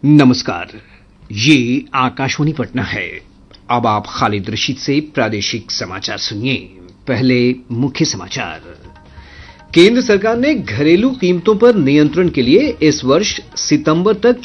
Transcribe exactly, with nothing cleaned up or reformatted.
नमस्कार, ये आकाशवाणी पटना है। अब आप खालिद रशीद से प्रादेशिक समाचार सुनिए। पहले मुख्य समाचार। केंद्र सरकार ने घरेलू कीमतों पर नियंत्रण के लिए इस वर्ष सितंबर तक